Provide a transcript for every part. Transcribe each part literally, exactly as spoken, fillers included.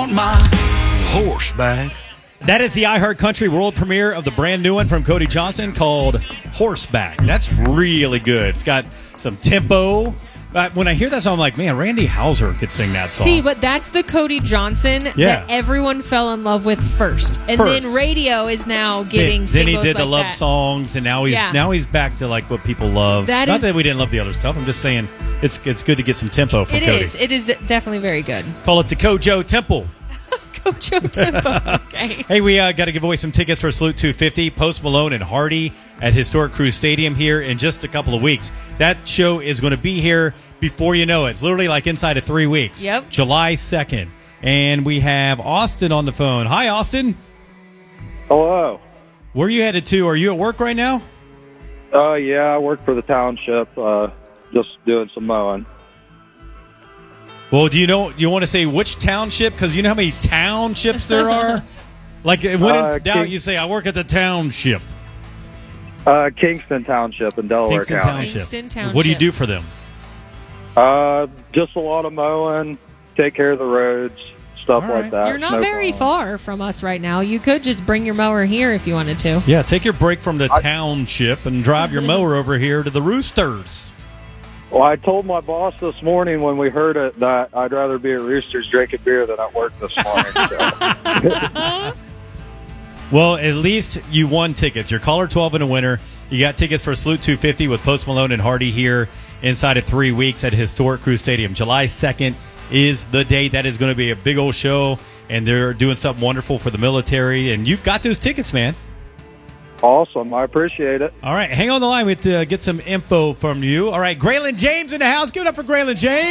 want my horse back. That is the iHeart Country world premiere of the brand new one from Cody Johnson called Horseback. That's really good. It's got some tempo. Uh, when I hear that song, I'm like, man, Randy Houser could sing that song. See, but that's the Cody Johnson Yeah. that everyone fell in love with first. And First. then radio is now getting then, then he singles did the like love that. songs, and now he's Yeah. now he's back to like what people love. That Not is- that we didn't love the other stuff. I'm just saying it's it's good to get some tempo from It Cody. is. It is definitely very good. Call it the Kojo Temple. Kojo Tempo. Okay. Hey, we uh, got to give away some tickets for Salute two fifty, Post Malone and Hardy at Historic Cruise Stadium here in just a couple of weeks. That show is going to be here before you know it. It's literally like inside of three weeks. Yep. July second. And we have Austin on the phone. Hi, Austin. Hello. Where are you headed to? Are you at work right now? Uh, yeah, I work for the township, uh, just doing some mowing. Well, do you know, you want to say which township? Because you know how many townships there are? Like, when Uh, in doubt, King- you say, I work at the township. Uh, Kingston Township in Delaware Kingston County. Township. Kingston Township. What do you do for them? Uh, just a lot of mowing, take care of the roads, stuff All right. like that. You're not No very problem. far from us right now. You could just bring your mower here if you wanted to. Yeah, take your break from the township and drive your mower over here to the Roosters. Well, I told my boss this morning when we heard it that I'd rather be at Roosters drinking beer than at work this morning. So. Well, at least you won tickets. You're caller twelve and a winner. You got tickets for Salute two fifty with Post Malone and Hardy here inside of three weeks at Historic Cruise Stadium. July second is the date. That is going to be a big old show, and they're doing something wonderful for the military. And you've got those tickets, man. Awesome. I appreciate it. All right, hang on the line. We have to get some info from you. All right, Graylin James in the house. Give it up for Graylin James.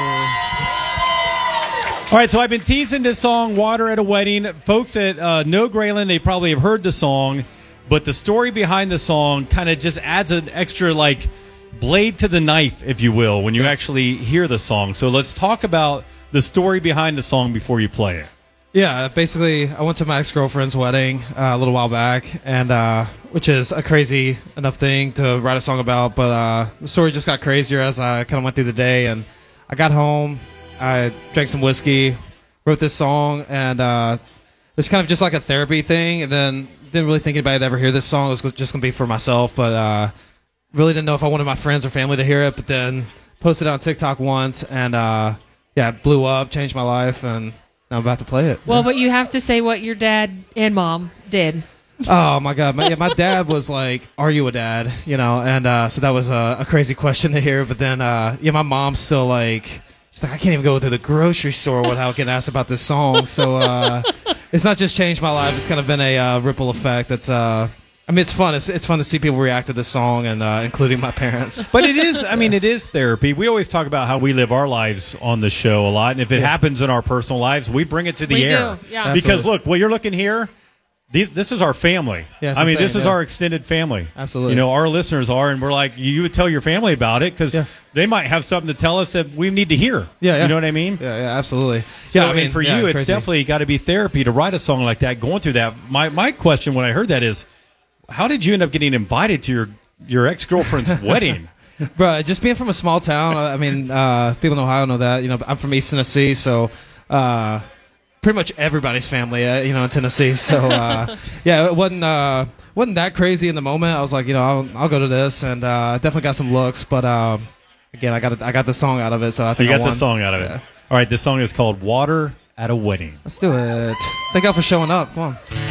All right, so I've been teasing this song, Water at a Wedding. Folks that uh, know Graylin, they probably have heard the song, but the story behind the song kind of just adds an extra, like, blade to the knife, if you will, when you actually hear the song. So let's talk about the story behind the song before you play it. Yeah, basically, I went to my ex-girlfriend's wedding uh, a little while back, and uh, which is a crazy enough thing to write a song about, but uh, the story just got crazier as I kind of went through the day, and I got home, I drank some whiskey, wrote this song, and uh, it was kind of just like a therapy thing, and then didn't really think anybody would ever hear this song. It was just going to be for myself, but uh, really didn't know if I wanted my friends or family to hear it, but then posted it on TikTok once, and uh, yeah, it blew up, changed my life, and I'm about to play it. Well, yeah. but you have to say what your dad and mom did. Oh my god, my, yeah, my dad was like, "Are you a dad?" You know, and uh, so that was a, a crazy question to hear. But then, uh, yeah, my mom's still like, she's like, "I can't even go to the grocery store without getting asked about this song." So uh, it's not just changed my life; it's kind of been a uh, ripple effect. That's, uh, I mean, it's fun. It's it's fun to see people react to this song, and uh, including my parents. But it is, I mean, it is therapy. We always talk about how we live our lives on the show a lot. And if it Yeah. happens in our personal lives, we bring it to the We air. do, yeah. Because Absolutely. look, what you're looking here, these, this is our family. Yeah, it's I mean, insane, this is yeah. our extended family. Absolutely. You know, our listeners are, and we're like, you would tell your family about it because Yeah. they might have something to tell us that we need to hear. Yeah, yeah. You know what I mean? Yeah, yeah, absolutely. So, yeah, I I mean, mean, for yeah, you, it's crazy. definitely got to be therapy to write a song like that, going through that. My my question when I heard that is, how did you end up getting invited to your, your ex-girlfriend's wedding? Bro, just being from a small town, I mean, uh, people in Ohio know that. You know, I'm from East Tennessee, so uh, pretty much everybody's family, uh, you know, in Tennessee. So, uh, yeah, it wasn't uh, wasn't that crazy in the moment. I was like, you know, I'll, I'll go to this, and uh, definitely got some looks. But um, again, I got I got the song out of it, so I think You I got the won. song out of it. Yeah. All right, this song is called Water at a Wedding. Let's do it. Thank y'all for showing up. Come on.